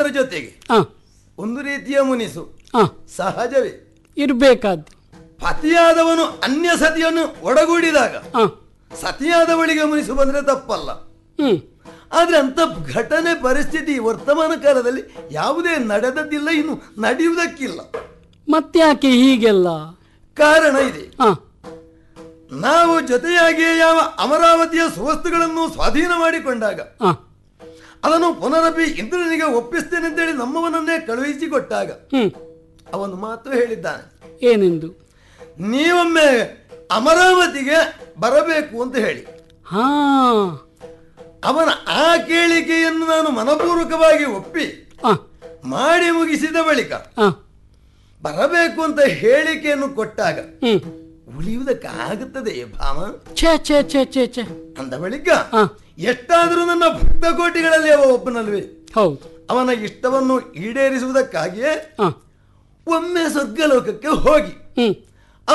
ಅದರ ಜೊತೆಗೆ ಒಂದು ರೀತಿಯ ಮುನಿಸು ಸಹಜವೇ ಇರಬೇಕಾದ್ದು. ಪತಿಯಾದವನು ಅನ್ಯ ಸತಿಯನ್ನು ಒಡಗೂಡಿದಾಗ ಸತಿಯಾದವಳಿಗೆ ಮುನಿಸು ಬಂದ್ರೆ ತಪ್ಪಲ್ಲ. ಆದ್ರೆ ಅಂತ ಘಟನೆ ಪರಿಸ್ಥಿತಿ ವರ್ತಮಾನ ಕಾಲದಲ್ಲಿ ಯಾವುದೇ ನಡೆದದ್ದಿಲ್ಲ, ಇನ್ನು ನಡೆಯುವುದಕ್ಕಿಲ್ಲ. ಮತ್ತ್ಯಾಕೆ ಹೀಗೆಲ್ಲ? ಕಾರಣ ಇದೆ. ನಾವು ಜೊತೆಯಾಗಿಯೇ ಯಾವ ಅಮರಾವತಿಯ ಸುವಸ್ತುಗಳನ್ನು ಸ್ವಾಧೀನ ಮಾಡಿಕೊಂಡಾಗ ಅದನ್ನು ಪುನರಪಿ ಇಂದ್ರನಿಗೆ ಒಪ್ಪಿಸ್ತೇನೆ ಅಂತೇಳಿ ನಮ್ಮವನನ್ನೇ ಕಳುಹಿಸಿಕೊಟ್ಟಾಗ ಅವನು ಮಾತು ಹೇಳಿದ್ದಾನೆ. ಏನೆಂದು? ನೀವೊಮ್ಮೆ ಅಮರಾವತಿಗೆ ಬರಬೇಕು ಅಂತ ಹೇಳಿ. ಅವನ ಆ ಕೇಳಿಕೆಯನ್ನು ನಾನು ಮನಪೂರ್ವಕವಾಗಿ ಒಪ್ಪಿ ಮಾಡಿ ಮುಗಿಸಿದ ಬಳಿಕ ಬರಬೇಕು ಅಂತ ಹೇಳಿಕೆಯನ್ನು ಕೊಟ್ಟಾಗ ಉಳಿಯುವುದಕ್ಕಾಗುತ್ತದೆ ಭಾಮ? ಅಂದ ಬಳಿಕ ಎಷ್ಟಾದರೂ ನನ್ನ ಭಕ್ತ ಕೋಟಿಗಳಲ್ಲಿ ಅವ ಒಬ್ಬನಲ್ವೇ. ಅವನ ಇಷ್ಟವನ್ನು ಈಡೇರಿಸುವುದಕ್ಕಾಗಿಯೇ ಒಮ್ಮೆ ಸ್ವರ್ಗಲೋಕಕ್ಕೆ ಹೋಗಿ